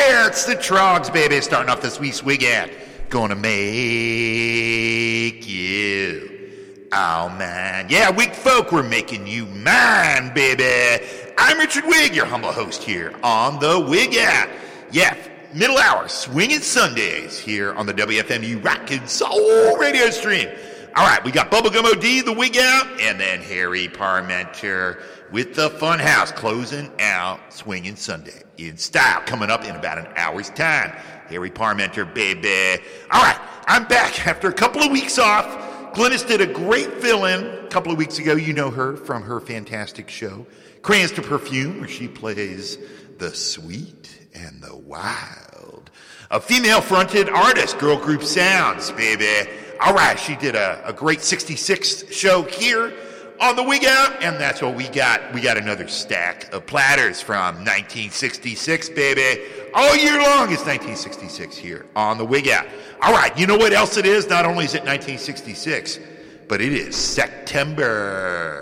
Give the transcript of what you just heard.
Yeah, it's the Trogs, baby, starting off this week's Wiggat. Gonna make you. Oh, man. Yeah, Wig folk, we're making you mine, baby. I'm Richard Wig, your humble host here on the Wiggat. Yeah, middle hour, swinging Sundays here on the WFMU Rockin' Soul radio stream. All right, we got Bubblegum OD, the Wiggat, and then Harry Parmenter with the Funhouse closing out Swinging Sunday in style, coming up in about an hour's time. Harry Parmenter, baby. All right, I'm back after a couple of weeks off. Glynis did a great fill-in a couple of weeks ago. You know her from her fantastic show, Crayons to Perfume, where she plays the sweet and the wild. A female-fronted artist, girl group sounds, baby. All right, she did a great 66 show here on the Wig Out, and that's what we got. We got another stack of platters from 1966, baby. All year long it's 1966 here on the Wig Out. All right, you know what else it is? Not only is it 1966, but it is September.